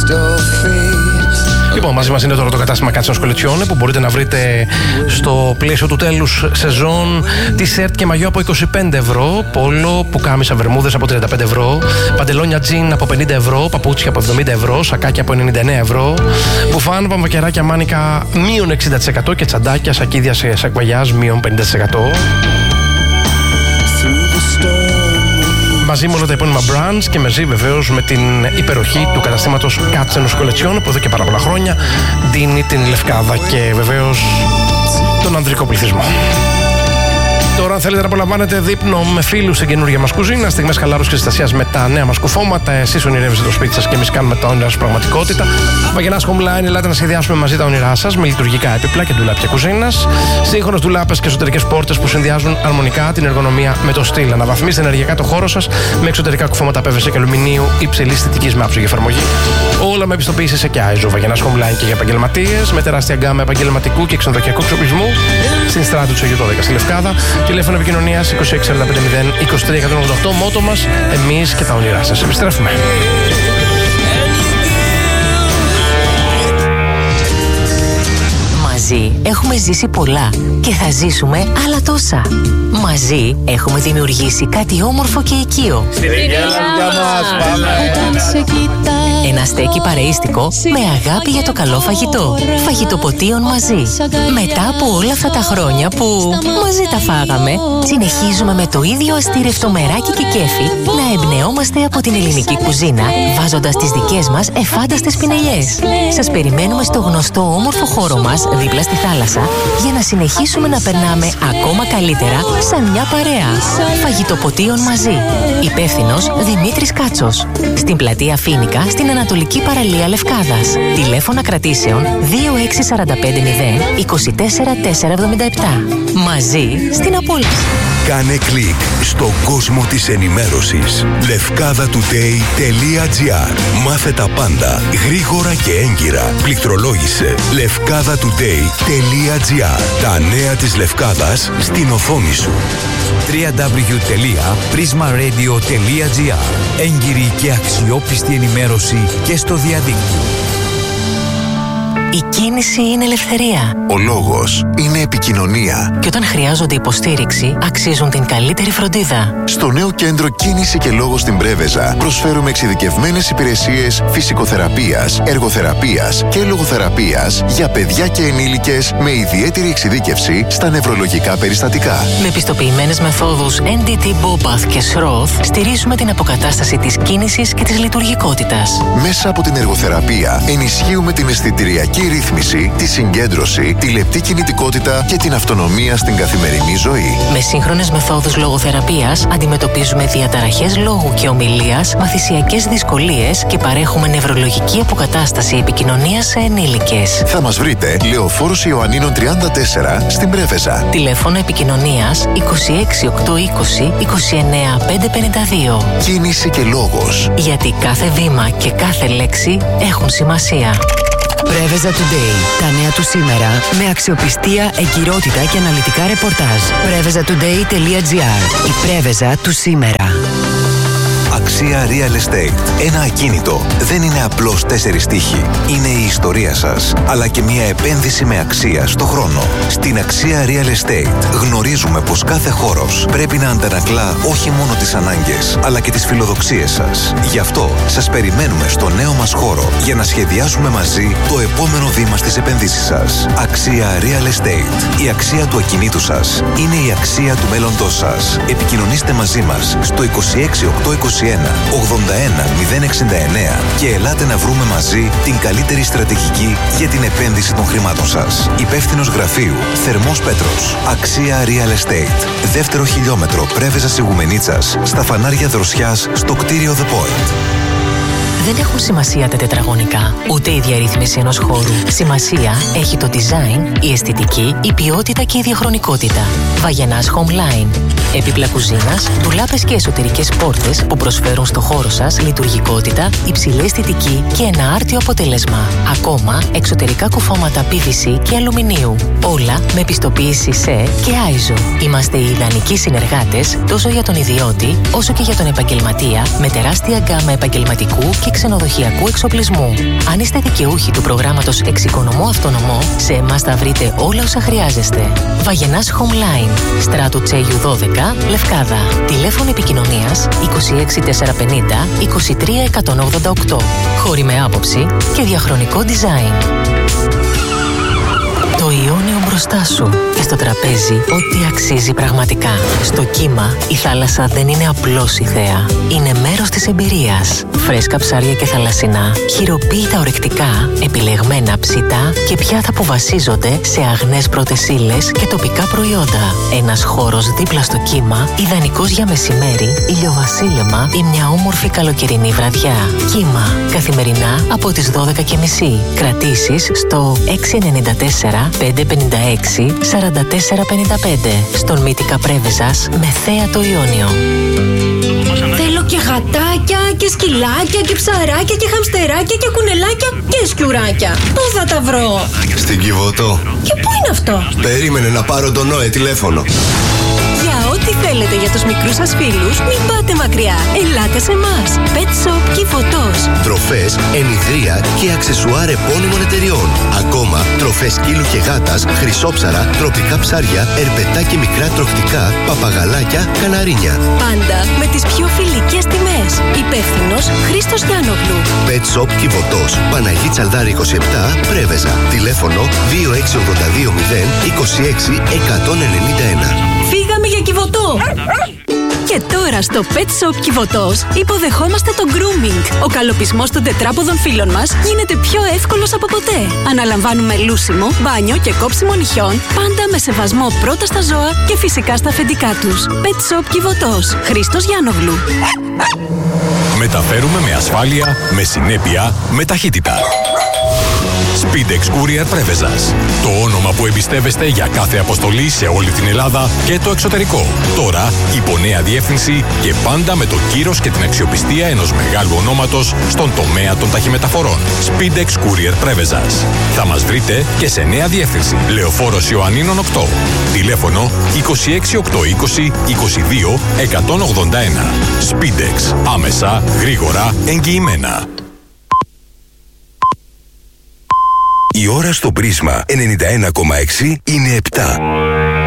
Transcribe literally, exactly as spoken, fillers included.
Λοιπόν, μαζί μας είναι τώρα το κατάστημα Κάτσενος Κολετσιόνε που μπορείτε να βρείτε στο πλαίσιο του τέλους σεζόν t-shirt και μαγιό από είκοσι πέντε ευρώ, πόλο, πουκάμισα βερμούδες από τριάντα πέντε ευρώ, παντελόνια τζιν από πενήντα ευρώ, παπούτσια από εβδομήντα ευρώ, σακάκια από ενενήντα εννέα ευρώ, μπουφάν, παμβακεράκια μάνικα μείον εξήντα τοις εκατό και τσαντάκια, σακίδια σε σακβαγιάζ μείον πενήντα τοις εκατό. Μαζί με όλα τα επώνυμα brands και μαζί βεβαίως με την υπεροχή του καταστήματος Κάτσενος Κολετσιόνε που εδώ και πάρα πολλά χρόνια δίνει την Λευκάδα και βεβαίως τον ανδρικό πληθυσμό. Τώρα, αν θέλετε να απολαμβάνετε δείπνο με φίλους στην καινούργια μας κουζίνα, στιγμές χαλάρωσης και συστασίας με τα νέα μας κουφώματα, εσείς ονειρεύεστε το σπίτι σας και εμείς κάνουμε τα όνειρα σας πραγματικότητα. Βαγγενάς Homeline, ελάτε να σχεδιάσουμε μαζί τα όνειρά σας με λειτουργικά έπιπλα και ντουλάπια κουζίνας, σύγχρονες ντουλάπες και εσωτερικές πόρτες που συνδυάζουν αρμονικά την εργονομία με το στυλ. Αναβαθμίστε ενεργειακά το χώρο σας με εξωτερικά κουφώματα πι βι σι και αλουμινίου υψηλής θετικής με άψογη εφαρμογή. Όλα με επιστοποίηση σε Κιάιζο. Βαγγενάς Homeline και για επαγγελματίες, με τεράστια γκάμα επαγγελματικού και ξενοδοχειακού εξοπλισμού στην Στράτου του Αγίου δώδεκα στη Λευκάδα. Τηλέφωνο επικοινωνίας είκοσι έξι σαράντα πέντε μηδέν είκοσι τρία εκατόν ογδόντα οκτώ. Μότο μας, εμείς και τα όνειρά σας. Επιστρέφουμε. Μαζί έχουμε ζήσει πολλά και θα ζήσουμε άλλα τόσα. Μαζί έχουμε δημιουργήσει κάτι όμορφο και οικείο. Στην Αγγέλα μας πάμε. Ένα στέκι παρεΐστικο με αγάπη για το καλό φαγητό. Φαγητοποτίων μαζί. Μετά από όλα αυτά τα χρόνια που μαζί τα φάγαμε, συνεχίζουμε με το ίδιο αστήρευτο μεράκι και κέφι να εμπνεόμαστε από την ελληνική κουζίνα, βάζοντας τις δικές μας εφάνταστες πινελιές. Σας περιμένουμε στο γνωστό όμορφο χώρο μας δίπλα στη θάλασσα για να συνεχίσουμε να περνάμε ακόμα καλύτερα σαν μια παρέα. Φαγητοποτίων μαζί. Υπεύθυνος Δημήτρης Κάτσος. Στην πλατεία Φοίνικα, στην Ανατολική Παραλία Λευκάδας. Τηλέφωνα κρατήσεων δύο έξι τέσσερα πέντε μηδέν είκοσι τέσσερα τετρακόσια εβδομήντα επτά. Μαζί στην απόλυση. Κάνε κλικ στον κόσμο της ενημέρωσης. λευκάδα τουντέι τελεία τζι άρ. Μάθε τα πάντα γρήγορα και έγκυρα. Πληκτρολόγησε λευκάδα τουντέι τελεία τζι άρ. Τα νέα της Λευκάδας στην οθόνη σου. double-u double-u double-u τελεία πρίσμα ρέιντιο τελεία τζι άρ. Έγκυρη και αξιόπιστη ενημέρωση και στο διαδίκτυο. Η κίνηση είναι ελευθερία. Ο λόγος είναι επικοινωνία. Και όταν χρειάζονται υποστήριξη, αξίζουν την καλύτερη φροντίδα. Στο νέο κέντρο Κίνηση και Λόγος στην Πρέβεζα προσφέρουμε εξειδικευμένες υπηρεσίες φυσικοθεραπείας, εργοθεραπείας και λογοθεραπείας για παιδιά και ενήλικες με ιδιαίτερη εξειδίκευση στα νευρολογικά περιστατικά. Με πιστοποιημένες μεθόδους εν ντι τι, Bobath και Σροθ, στηρίζουμε την αποκατάσταση της κίνησης και της λειτουργικότητας. Μέσα από την εργοθεραπεία ενισχύουμε την αισθητηριακή ρύθμιση, τη συγκέντρωση, τη λεπτή κινητικότητα και την αυτονομία στην καθημερινή ζωή. Με σύγχρονες μεθόδους λογοθεραπείας αντιμετωπίζουμε διαταραχές λόγου και ομιλίας, μαθησιακές δυσκολίες και παρέχουμε νευρολογική αποκατάσταση επικοινωνίας σε ενήλικες. Θα μας βρείτε Λεωφόρος Ιωαννίνων τριάντα τέσσερα στην Πρέβεζα. Τηλέφωνο επικοινωνίας είκοσι έξι οκτακόσια είκοσι είκοσι εννέα πεντακόσια πενήντα δύο. Κίνηση και Λόγος. Γιατί κάθε βήμα και κάθε λέξη έχουν σημασία. Πρέβεζα Today. Τα νέα του σήμερα με αξιοπιστία, εγκυρότητα και αναλυτικά ρεπορτάζ. πρέβεζα τουντέι τελεία τζι άρ. Η Πρέβεζα του σήμερα. Αξία Real Estate. Ένα ακίνητο δεν είναι απλώς τέσσερις τοίχοι. Είναι η ιστορία σας, αλλά και μια επένδυση με αξία στο χρόνο. Στην Αξία Real Estate γνωρίζουμε πως κάθε χώρος πρέπει να αντανακλά όχι μόνο τις ανάγκες, αλλά και τις φιλοδοξίες σας. Γι' αυτό σας περιμένουμε στο νέο μας χώρο για να σχεδιάσουμε μαζί το επόμενο βήμα στις επενδύσεις σας. Αξία Real Estate. Η αξία του ακινήτου σας είναι η αξία του μέλλοντός σας. Επικοινωνήστε μαζί μας στο είκοσι έξι οκτακόσια είκοσι ένα ογδόντα ένα μηδέν εξήντα εννέα και ελάτε να βρούμε μαζί την καλύτερη στρατηγική για την επένδυση των χρημάτων σας. Υπεύθυνος γραφείου Θερμός Πέτρος. Αξία Real Estate. Δεύτερο χιλιόμετρο Πρέβεζας Ιγουμενίτσας, στα φανάρια Δροσιάς, στο κτίριο The Point. Δεν έχουν σημασία τα τετραγωνικά, ούτε η διαρρύθμιση ενός χώρου. Σημασία έχει το design, η αισθητική, η ποιότητα και η διαχρονικότητα. Βαγγενάς Homeline. Έπιπλα κουζίνας, ντουλάπες και εσωτερικές πόρτες που προσφέρουν στο χώρο σας λειτουργικότητα, υψηλή αισθητική και ένα άρτιο αποτέλεσμα. Ακόμα, εξωτερικά κουφώματα πι βι σι και αλουμινίου. Όλα με πιστοποίηση σε και άιζο. Είμαστε οι ιδανικοί συνεργάτες τόσο για τον ιδιώτη όσο και για τον επαγγελματία, με τεράστια γκάμα επαγγελματικού και ξενοδοχειακού εξοπλισμού. Αν είστε δικαιούχοι του προγράμματος Εξοικονομώ Αυτονομώ, σε εμάς θα βρείτε όλα όσα χρειάζεστε. Βαγενάς Homeline, Στράτου Τσέγιου δώδεκα, Λευκάδα. Τηλέφωνο επικοινωνίας είκοσι έξι τετρακόσια πενήντα είκοσι τρία εκατόν ογδόντα οκτώ. Χώροι με άποψη και διαχρονικό design. Το Ιόνιο μπροστά σου και στο τραπέζι ό,τι αξίζει πραγματικά. Στο Κύμα η θάλασσα δεν είναι απλώς η θέα. Είναι μέρος της εμπειρίας. Φρέσκα ψάρια και θαλασσινά, χειροποίητα ορεκτικά, επιλεγμένα ψητά και πιάτα που βασίζονται σε αγνές πρώτες ύλες και τοπικά προϊόντα. Ένας χώρος δίπλα στο Κύμα, ιδανικός για μεσημέρι, ηλιοβασίλεμα ή μια όμορφη καλοκαιρινή βραδιά. Κύμα, καθημερινά από τις δώδεκα και μισή. Κρατήσεις στο έξι εννιά τέσσερα πέντε πέντε έξι σαράντα τέσσερα πενήντα πέντε. Στον Μύτικα Πρέβεζας με θέα το Ιόνιο. Θέλω και γατάκια και σκυλάκια και ψαράκια και χαμστεράκια και κουνελάκια και σκιουράκια. Πού θα τα βρω? Στην Κιβωτό. Και πού είναι αυτό? Περίμενε να πάρω τον Νόε τηλέφωνο. Για ό,τι θέλετε για τους μικρούς σας φίλους, μην πάτε μακριά. Ελάτε σε εμάς. Pet Shop Κιβωτός. Τροφές, ενιδρία και αξεσουάρ επώνυμων εταιριών. Ακόμα τροφές σκύλου και γάτας, χρυσόψαρα, τροπικά ψάρια, ερπετά και μικρά τροχτικά, παπαγαλάκια, καναρίνια. Πάντα με τις πιο φιλικές τιμές. Υπεύθυνος Χρήστος Γιάννογλου. Pet Shop Κιβωτός. Παναγή Τσαλδάρη είκοσι επτά, Πρέβεζα. Τηλέφωνο δύο έξι ογδόντα δύο μηδέν είκοσι έξι εκατόν ενενήντα ένα. Φύγαμε για Κιβωτό! Και τώρα στο Pet Shop Κιβωτός υποδεχόμαστε το grooming. Ο καλοπισμός των τετράποδων φύλων μας γίνεται πιο εύκολος από ποτέ. Αναλαμβάνουμε λούσιμο, μπάνιο και κόψιμο νυχιών, πάντα με σεβασμό πρώτα στα ζώα και φυσικά στα αφεντικά τους. Pet Shop Κιβωτός. Χρήστος Γιάννογλου. Μεταφέρουμε με ασφάλεια, με συνέπεια, με ταχύτητα. Speedex Courier Πρέβεζας. Το όνομα που εμπιστεύεστε για κάθε αποστολή σε όλη την Ελλάδα και το εξωτερικό. Τώρα υπό νέα διεύθυνση και πάντα με το κύρος και την αξιοπιστία ενός μεγάλου ονόματος στον τομέα των ταχυμεταφορών. Speedex Courier Πρέβεζας. Θα μας βρείτε και σε νέα διεύθυνση. Λεωφόρος Ιωαννίνων οκτώ. Τηλέφωνο είκοσι έξι οκτακόσια είκοσι είκοσι δύο εκατόν ογδόντα ένα. Speedex. Άμεσα, γρήγορα, εγγυημένα. Η ώρα στο Πρίσμα ενενήντα ένα κόμμα έξι είναι επτά.